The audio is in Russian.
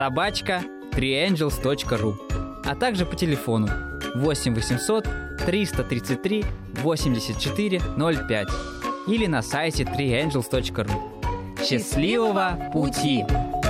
triangels.ru, а также по телефону 8 800 333 84 05 или на сайте triangels.ru. Счастливого пути!